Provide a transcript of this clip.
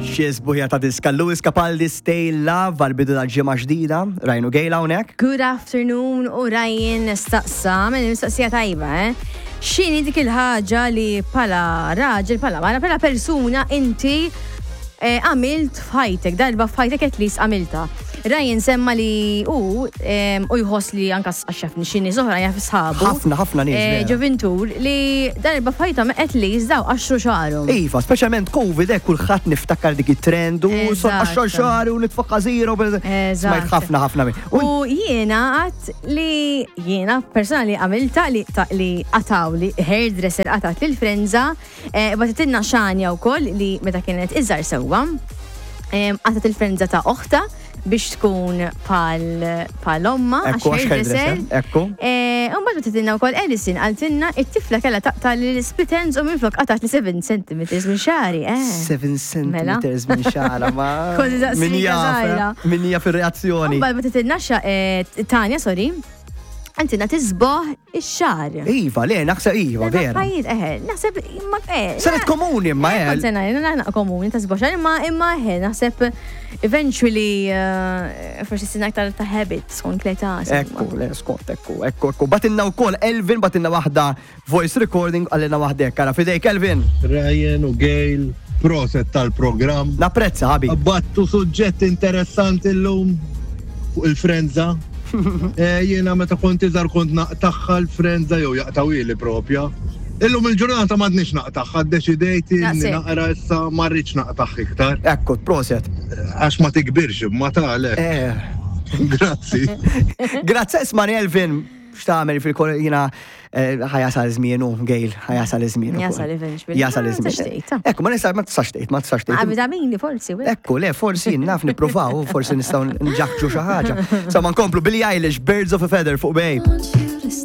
Xisbuħja ta' diska Luis Capaldi Stay Love għal-bidu tal-ġimgħa ġdida. Ryan u Gail hawnhekk. Good afternoon u Ryan nistaqsa, mistaqsija tajba, X'inhi dik il-ħaġa li pala raġel, pala persuna inti għamilt f'ħajtek, darba f'ħajtek at least għamilta. Ryan semma li u jħoss li anka għaxafni xini soħra jaf sħabu. ħafna nies. Ġoventur li darba f'ħajta at least daw 10 xaru. Iva, speċjalment COVID kulħadd niftakar dik it-trend u son 10 xahar u nitfaqqa zero. Smajt ħafna. U jiena għat li jiena personali għamilta li għataw li hairdresser għatat li l-frenza batitinna xanja u koll li meta kienet iżar sewa. Għatat il-frenza ta' oħta biex tkun pal-omma, għax hairdresser. Umbat batitinna u koll Ellison għaltinna it-tifla kella taqta li l-split ends u minflok għatat li 7 cm minn xari. 7 cm minn xara, ma. Min hija fir-reazzjoni. Umbat batitinna Tanja, sorry. Għantina tizboħ ix-xar. Iva, le, naħseb Iva, vera. Naħseb imma saret komuni imma naħseb komuni tizboħ xar imma naħseb eventually forsi sin aktar ta' habit skont kleta. Ekku. Batinna wkoll Elvin, batinna waħda voice recording għalina waħdek. Kara fidejk Elvin. Ryan u Gail, proset tal-programm. Napprezza ħabi. Battu suġġett interessanti l-lum fuq il-frenza. Jiena meta kont iżar kont naqtaħħa l-frenza jew jaqtawili propja. Illum il-ġurnata m'għadniex naqtaħħa, ddeċidejt li naqra issa ma rridx naqtaħħ iktar. Ekku, proset. Għax ma tikbirx b'ma tagħlek. Grazzi. Grazzi ismani Elvin, x'tagħmel fil-kol jiena ħajasal żmienu, Gail, ħajasal żmienu. Jasal żmienu. Ekku, ma tistax tgħid. Vitamini forsi. Ekku, le, forsi naf nippruvaw, forsi nistgħu nġaħġu xi ħaġa. Sa ma nkomplu Billie Eilish, Birds of a Feather fuq Babe.